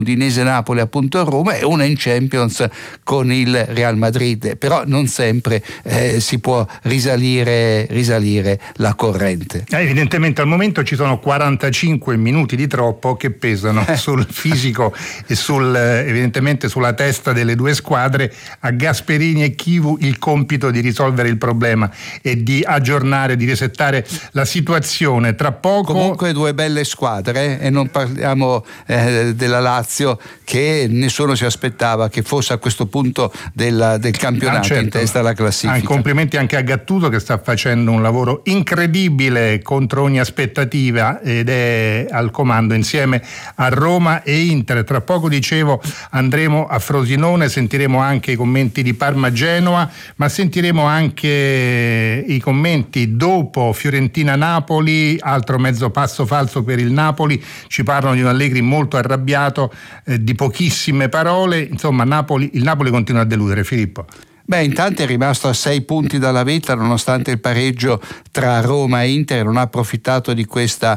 Udinese-Napoli appunto a Roma e una in Champions con il Real Madrid, però non sempre si può risalire la corrente. Evidentemente al momento ci sono 45 minuti di troppo che pesano sul fisico e evidentemente sulla testa delle due squadre. A Gasperini e Chivu il compito di risolvere il problema e di aggiornare, di resettare la situazione. Tra poco comunque due belle squadre e non parliamo della Lazio, che nessuno si aspettava che fosse a questo punto del campionato, certo, in testa alla classifica. Complimenti anche a Gattuso, che sta facendo un lavoro incredibile contro ogni aspettativa ed è al comando insieme a Roma e Inter. Tra poco, dicevo, andremo a Frosinone, sentiremo anche i commenti di Parma-Genoa, ma sentiremo anche i commenti dopo Fiorentina-Napoli, altro mezzo passo falso per il Napoli. Ci parlano di un Allegri molto arrabbiato, di pochissime parole, insomma il Napoli continua a deludere. Filippo. Intanto è rimasto a 6 punti dalla vetta nonostante il pareggio tra Roma e Inter, non ha approfittato di questa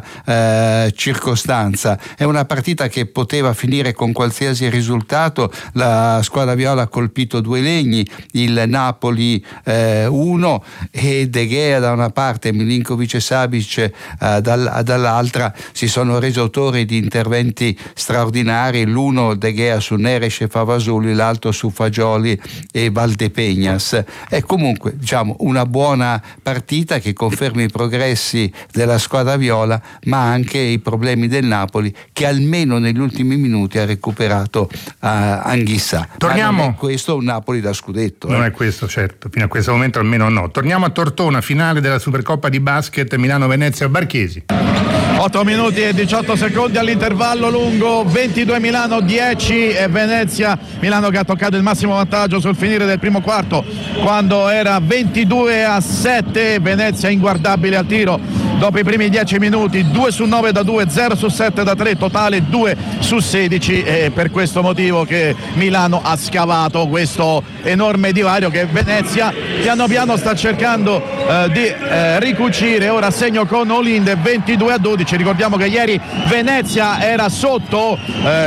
circostanza. È una partita che poteva finire con qualsiasi risultato. La squadra viola ha colpito 2 legni, il Napoli 1 e De Gea da una parte, Milinkovic e Savic dall'altra si sono resi autori di interventi straordinari, l'uno De Gea su Neres e Favasoli, l'altro su Fagioli e Valdepeñas. È comunque una buona partita che conferma i progressi della squadra viola, ma anche i problemi del Napoli, che almeno negli ultimi minuti ha recuperato Anghissà. Torniamo. Non è questo un Napoli da scudetto. Non è questo, certo, fino a questo momento almeno no. Torniamo a Tortona, finale della Supercoppa di basket Milano-Venezia Barchesi. 8 minuti e 18 secondi all'intervallo lungo, 22 Milano, 10 e Venezia. Milano che ha toccato il massimo vantaggio sul finire del primo quarto, quando era 22-7, Venezia inguardabile al tiro dopo i primi 10 minuti, 2 su 9 da 2, 0 su 7 da 3, totale 2 su 16, e per questo motivo che Milano ha scavato questo enorme divario che Venezia piano piano sta cercando di ricucire. Ora segno con Olinde, 22-12. Ricordiamo che ieri Venezia era sotto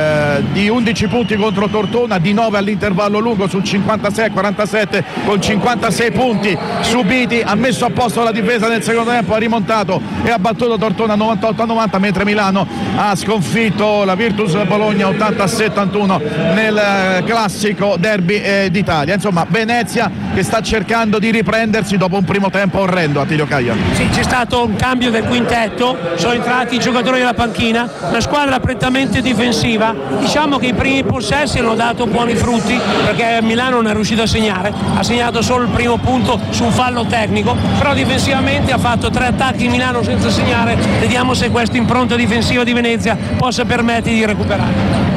di 11 punti contro Tortona, di 9 all'intervallo lungo sul 56-47 con 56 punti subiti. Ha messo a posto la difesa nel secondo tempo, ha rimontato e ha battuto Tortona 98-90, mentre Milano ha sconfitto la Virtus Bologna 80-71 nel classico derby d'Italia. Insomma, Venezia che sta cercando di riprendersi dopo un primo tempo orrendo. Attilio Caia. Sì, c'è stato un cambio del quintetto, sono entrati i giocatori della panchina, una squadra prettamente difensiva. Diciamo che i primi possessi hanno dato buoni frutti, perché Milano non è riuscito a segnare, ha segnato solo il primo punto su un fallo tecnico, però difensivamente ha fatto 3 attacchi Milano senza segnare. Vediamo se questa impronta difensiva di Venezia possa permettere di recuperare.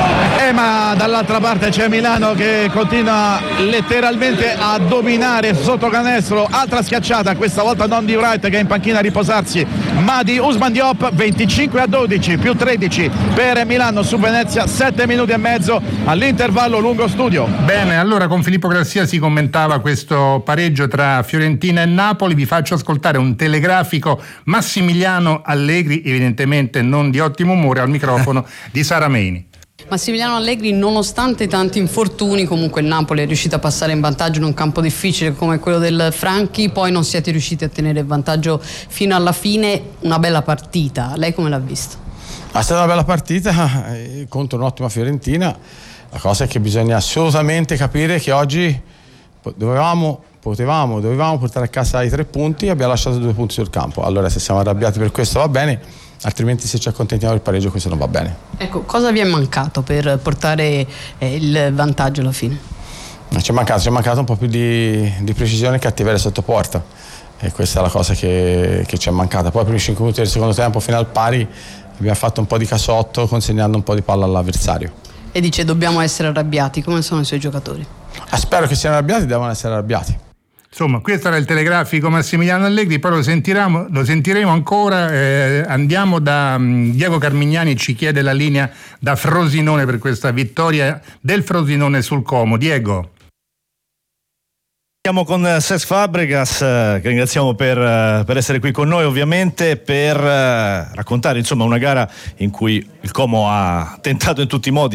Ma dall'altra parte c'è Milano che continua letteralmente a dominare sotto canestro. Altra schiacciata, questa volta non di Wright che è in panchina a riposarsi, ma di Ousmane Diop. 25-12 più 13 per Milano su Venezia, 7 minuti e mezzo all'intervallo lungo studio. Bene, allora con Filippo Grassia si commentava questo pareggio tra Fiorentina e Napoli. Vi faccio ascoltare un telegrafico Massimiliano Allegri, evidentemente non di ottimo umore, al microfono di Sara Meini. Massimiliano Allegri, nonostante tanti infortuni, comunque il Napoli è riuscito a passare in vantaggio in un campo difficile come quello del Franchi, poi non siete riusciti a tenere il vantaggio fino alla fine. Una bella partita, lei come l'ha vista? È stata una bella partita contro un'ottima Fiorentina. La cosa è che bisogna assolutamente capire che oggi dovevamo portare a casa i 3 punti e abbiamo lasciato 2 punti sul campo. Allora, se siamo arrabbiati per questo va bene, altrimenti se ci accontentiamo del pareggio questo non va bene. Ecco, cosa vi è mancato per portare il vantaggio alla fine? Ci è mancato un po' più di precisione e cattiveria sotto porta, e questa è la cosa che ci è mancata. Poi per i 5 minuti del secondo tempo fino al pari abbiamo fatto un po' di casotto consegnando un po' di palla all'avversario. E dice dobbiamo essere arrabbiati, come sono i suoi giocatori? Spero che siano arrabbiati, devono essere arrabbiati. Insomma, questo era il telegrafico Massimiliano Allegri, poi lo sentiremo ancora. Andiamo da Diego Carmignani, ci chiede la linea da Frosinone per questa vittoria del Frosinone sul Como. Diego. Siamo con Cesc Fabregas, che ringraziamo per essere qui con noi, ovviamente per raccontare insomma una gara in cui il Como ha tentato in tutti i modi